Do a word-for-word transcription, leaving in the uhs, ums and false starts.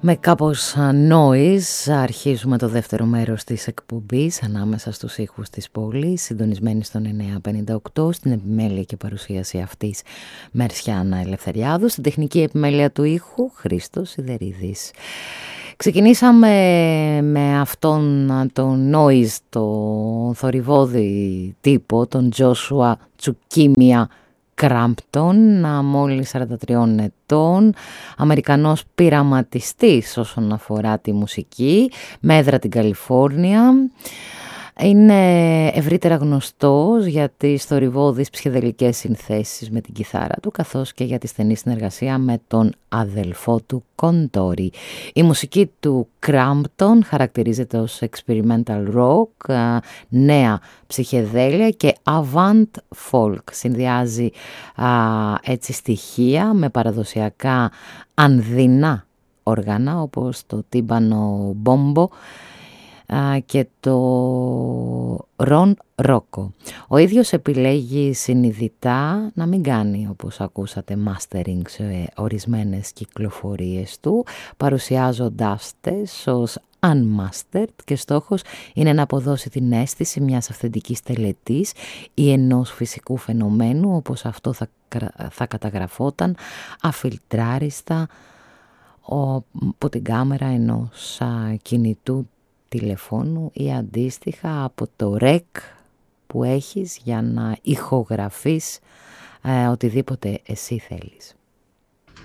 Με κάπως noise αρχίζουμε το δεύτερο μέρος της εκπομπής ανάμεσα στους ήχους της πόλης, συντονισμένη στον εννιακόσια πενήντα οκτώ, στην επιμέλεια και παρουσίαση αυτής Μερσιάνα Ελευθεριάδου, στην τεχνική επιμέλεια του ήχου Χρήστος Σιδερίδης. Ξεκινήσαμε με αυτόν τον noise, τον θορυβόδη τύπο, τον Τζόσουα Τσουκίμια Κράμπτον, μόλις σαράντα τριών ετών, Αμερικανός πειραματιστής όσον αφορά τη μουσική, με έδρα την Καλιφόρνια. Είναι ευρύτερα γνωστός για τις θορυβώδεις ψυχεδελικές συνθέσεις με την κιθάρα του, καθώς και για τη στενή συνεργασία με τον αδελφό του Κοντόρι. Η μουσική του Κράμπτον χαρακτηρίζεται ως experimental rock, νέα ψυχεδέλεια και avant folk. Συνδυάζει α, έτσι στοιχεία με παραδοσιακά ανδινά όργανα όπως το τύμπανο μπόμπο και το ρον ρόκο. Ο ίδιος επιλέγει συνειδητά να μην κάνει, όπως ακούσατε, mastering σε ορισμένες κυκλοφορίες του, παρουσιάζοντάς τες ως unmastered, και στόχος είναι να αποδώσει την αίσθηση μιας αυθεντικής τελετής ή ενός φυσικού φαινομένου, όπως αυτό θα, θα καταγραφόταν αφιλτράριστα από την κάμερα ενός α, κινητού τηλεφώνου ή αντίστοιχα από το ρεκ που έχεις για να ηχογραφείς ε, οτιδήποτε εσύ θέλεις.